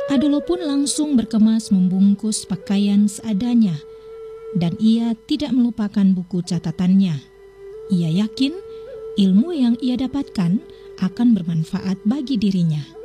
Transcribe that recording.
Adolo pun langsung berkemas membungkus pakaian seadanya, dan ia tidak melupakan buku catatannya. Ia yakin ilmu yang ia dapatkan akan bermanfaat bagi dirinya.